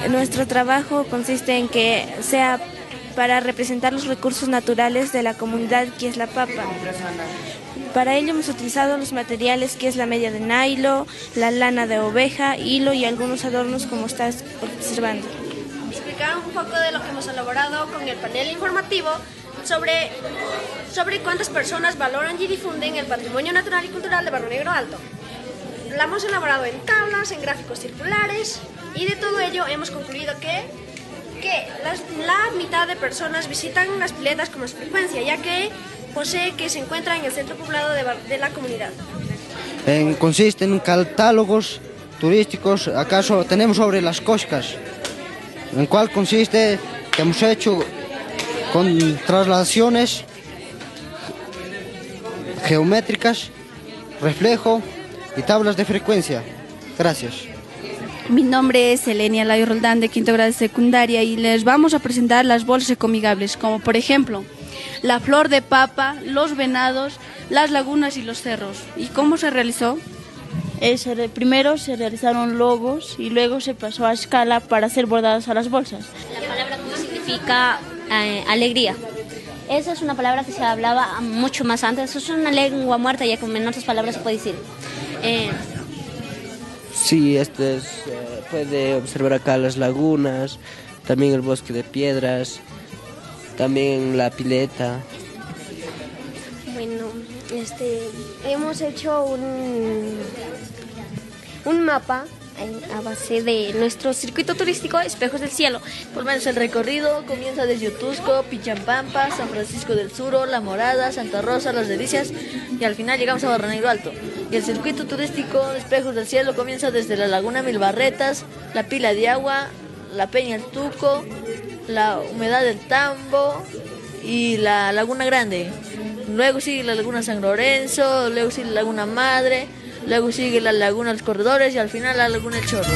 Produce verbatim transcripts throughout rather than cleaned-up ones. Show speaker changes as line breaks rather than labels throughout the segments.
nuestro trabajo consiste en que sea para representar los recursos naturales de la comunidad que es la papa. Para ello hemos utilizado los materiales que es la media de nylon, la lana de oveja, hilo y algunos adornos como estás observando.
Explicar un poco de lo que hemos elaborado con el panel informativo sobre, sobre cuántas personas valoran y difunden el patrimonio natural y cultural de Barrio Negro Alto. La hemos elaborado en tablas, en gráficos circulares y de todo ello hemos concluido que, que las, la mitad de personas visitan las piletas con más frecuencia, ya que posee que se encuentra en el centro poblado de, de la comunidad.
En, consiste en catálogos turísticos, acaso tenemos sobre las coscas, en cual consiste que hemos hecho con traslaciones geométricas, reflejo y tablas de frecuencia. Gracias.
Mi nombre es Elenia Layo Roldán, de quinto grado de secundaria, y les vamos a presentar las bolsas ecoamigables, como por ejemplo la flor de papa, los venados, las lagunas y los cerros. ¿Y cómo se realizó?
Eh, se re, primero se realizaron logos y luego se pasó a escala para ser bordadas a las bolsas.
La palabra ¿cómo significa eh, alegría? Esa es una palabra que se hablaba mucho más antes. Eso es una lengua muerta, ya como en otras palabras se puede decir. Eh,
sí, este es, eh, puede observar acá las lagunas, también el bosque de piedras, también la pileta.
Bueno, este, hemos hecho un, un mapa a base de nuestro circuito turístico Espejos del Cielo.
Por lo menos el recorrido comienza desde Utusco, Pichampampa, San Francisco del Suro, La Morada, Santa Rosa, Las Delicias y al final llegamos a Barrio Negro Alto. Y el circuito turístico Espejos del Cielo comienza desde la Laguna Mil Barretas, la Pila de Agua, la Peña El Tuco, la Humedad del Tambo y la Laguna Grande. Luego sigue la Laguna San Lorenzo, luego sigue la Laguna Madre, luego sigue la Laguna Los Corredores y al final la Laguna El Chorro.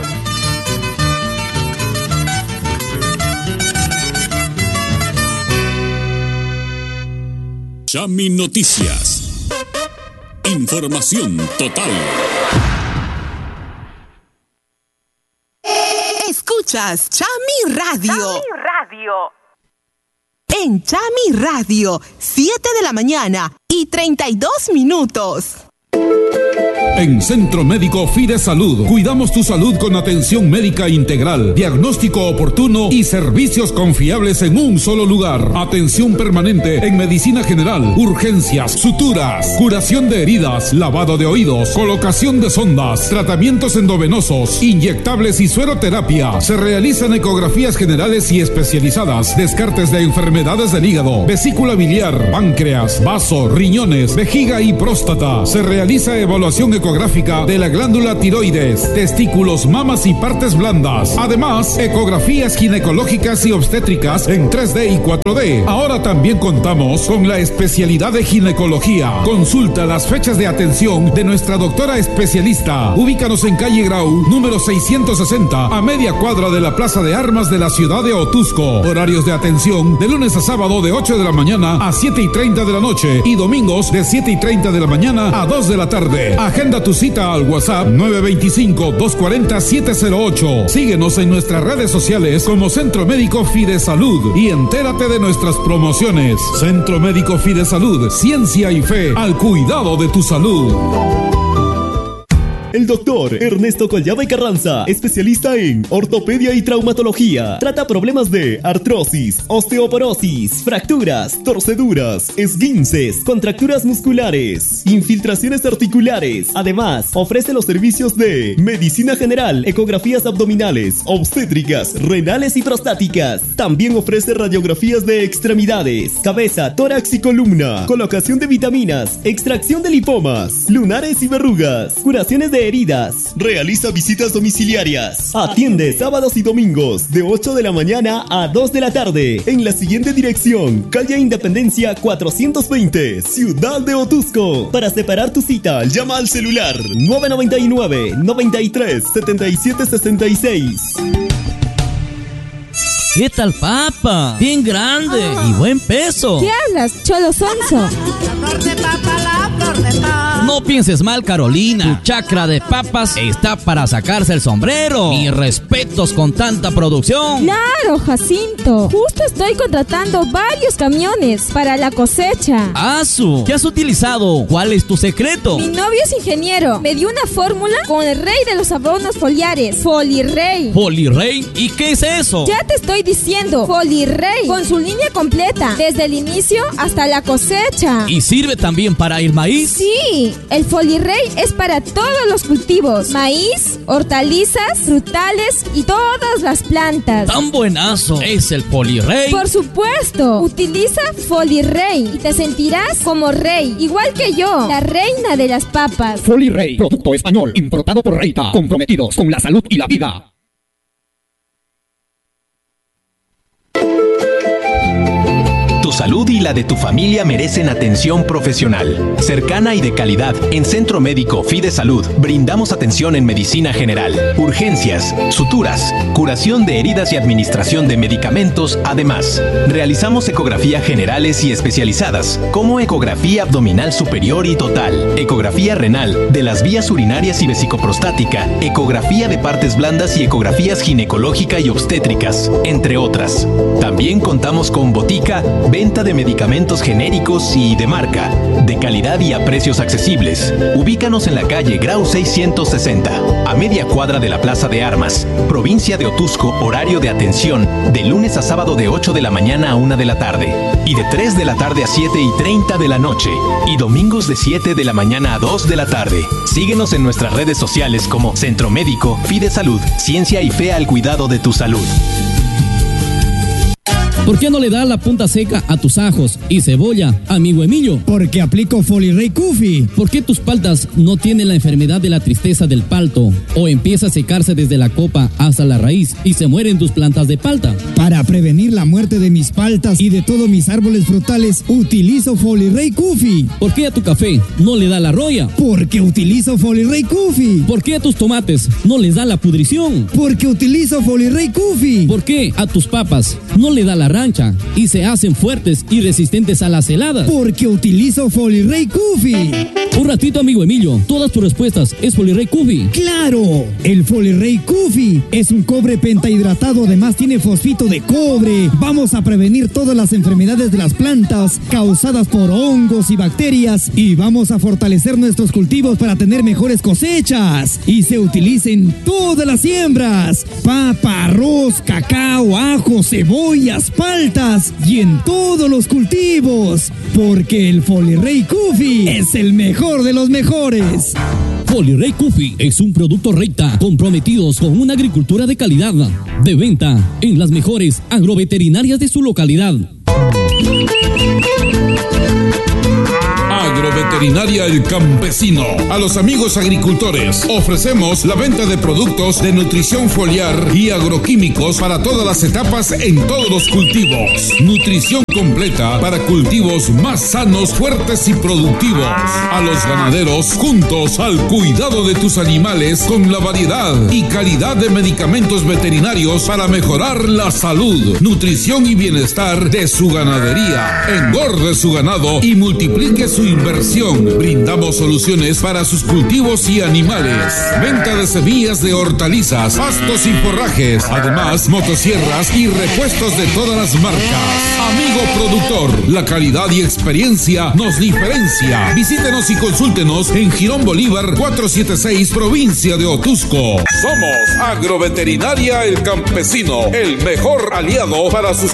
Chami Noticias. Información total.
Escuchas Chami Radio.
Chami Radio.
En Chami Radio, siete de la mañana y treinta y dos minutos.
En Centro Médico Fide Salud, cuidamos tu salud con atención médica integral, diagnóstico oportuno y servicios confiables en un solo lugar. Atención permanente en medicina general, urgencias, suturas, curación de heridas, lavado de oídos, colocación de sondas, tratamientos endovenosos, inyectables y sueroterapia. Se realizan ecografías generales y especializadas, descartes de enfermedades del hígado, vesícula biliar, páncreas, vaso, riñones, vejiga y próstata. Se realiza evaluación ecográfica de la glándula tiroides, testículos, mamas y partes blandas. Además, ecografías ginecológicas y obstétricas en tres D y cuatro D. Ahora también contamos con la especialidad de ginecología. Consulta las fechas de atención de nuestra doctora especialista. Ubícanos en calle Grau, número seiscientos sesenta, a media cuadra de la Plaza de Armas de la ciudad de Otusco. Horarios de atención de lunes a sábado de ocho de la mañana a siete y treinta de la noche y domingos de siete y treinta de la mañana a dos de la tarde. Agenda tu cita al WhatsApp nueve dos cinco, dos cuatro cero, siete cero ocho. Síguenos en nuestras redes sociales como Centro Médico Fide Salud y entérate de nuestras promociones. Centro Médico Fide Salud, ciencia y fe al cuidado de tu salud.
El doctor Ernesto Collada y Carranza, especialista en ortopedia y traumatología. Trata problemas de artrosis, osteoporosis, fracturas, torceduras, esguinces, contracturas musculares, infiltraciones articulares. Además, ofrece los servicios de medicina general, ecografías abdominales, obstétricas, renales y prostáticas. También ofrece radiografías de extremidades, cabeza, tórax y columna, colocación de vitaminas, extracción de lipomas, lunares y verrugas, curaciones de heridas. Realiza visitas domiciliarias. Atiende sábados y domingos de ocho de la mañana a dos de la tarde en la siguiente dirección: calle Independencia cuatrocientos veinte, Ciudad de Otusco. Para separar tu cita, llama al celular nueve nueve nueve, noventa y tres, setenta y siete sesenta y seis.
¿Qué tal, papa? Bien grande oh. y buen peso.
¿Qué hablas, cholo sonso?
La flor de papa, la flor de papa.
No pienses mal, Carolina. Tu chacra de papas está para sacarse el sombrero. Mis respetos con tanta producción.
Claro, Jacinto. Justo estoy contratando varios camiones para la cosecha.
¡Asu! ¿Qué has utilizado? ¿Cuál es tu secreto?
Mi novio es ingeniero. Me dio una fórmula con el rey de los abonos foliares, Folirrey.
¿Folirrey? ¿Y qué es eso?
Ya te estoy diciendo, Folirrey, con su línea completa, desde el inicio hasta la cosecha.
¿Y sirve también para ir maíz?
Sí, el Folirrey es para todos los cultivos, maíz, hortalizas, frutales y todas las plantas.
¡Tan buenazo es el Folirrey!
Por supuesto, utiliza Folirrey y te sentirás como rey, igual que yo, la reina de las papas.
Folirrey, producto español, importado por Reita, comprometidos con la salud y la vida.
Tu salud y la de tu familia merecen atención profesional, cercana y de calidad. En Centro Médico Fidesalud brindamos atención en medicina general, urgencias, suturas, curación de heridas y administración de medicamentos. Además, realizamos ecografía generales y especializadas, como ecografía abdominal superior y total, ecografía renal, de las vías urinarias y vesicoprostática, ecografía de partes blandas y ecografías ginecológica y obstétricas, entre otras. También contamos con botica, venta de medicamentos genéricos y de marca, de calidad y a precios accesibles. Ubícanos en la calle Grau seiscientos sesenta, a media cuadra de la Plaza de Armas, provincia de Otuzco. Horario de atención de lunes a sábado de ocho de la mañana a una de la tarde y de tres de la tarde a siete y treinta de la noche, y domingos de siete de la mañana a dos de la tarde. Síguenos en nuestras redes sociales como Centro Médico Fidesalud, ciencia y fe al cuidado de tu salud.
¿Por qué no le das la punta seca a tus ajos y cebolla, amigo Emilio?
Porque aplico Folirrey Kufi.
¿Por qué tus paltas no tienen la enfermedad de la tristeza del palto? ¿O empieza a secarse desde la copa hasta la raíz y se mueren tus plantas de palta?
Para prevenir la muerte de mis paltas y de todos mis árboles frutales, utilizo Folirrey Kufi.
¿Por qué a tu café no le da la roya?
Porque utilizo Folirrey Kufi.
¿Por qué a tus tomates no les da la pudrición?
Porque utilizo Folirrey Kufi.
¿Por qué a tus papas no le da la rancha y se hacen fuertes y resistentes a las heladas?
Porque utilizo Folirrey Kufi.
Un ratito, amigo Emilio, todas tus respuestas es Folirrey Kufi.
¡Claro! El Folirrey Kufi es un cobre pentahidratado, además tiene fosfito de cobre. Vamos a prevenir todas las enfermedades de las plantas causadas por hongos y bacterias, y vamos a fortalecer nuestros cultivos para tener mejores cosechas. Y se utiliza en todas las siembras: papa, arroz, cacao, ajo, cebollas, paltas, y en todos los cultivos, porque el Folirrey Kufi es el mejor de los mejores.
Folirrey Kufi es un producto Reita, comprometidos con una agricultura de calidad, de venta en las mejores agroveterinarias de su localidad.
Agroveterinaria El Campesino. A los amigos agricultores ofrecemos la venta de productos de nutrición foliar y agroquímicos para todas las etapas en todos los cultivos. Nutrición completa para cultivos más sanos, fuertes y productivos. A los ganaderos, juntos al cuidado de tus animales con la variedad y calidad de medicamentos veterinarios para mejorar la salud, nutrición y bienestar de su ganadería. Engorde su ganado y multiplique su inversión. Brindamos soluciones para sus cultivos y animales. Venta de semillas de hortalizas, pastos y forrajes. Además, motosierras y repuestos de todas las marcas. Amigo productor, la calidad y experiencia nos diferencia. Visítenos y consúltenos en Girón Bolívar cuatrocientos setenta y seis, provincia de Otuzco. Somos Agroveterinaria El Campesino, el mejor aliado para sus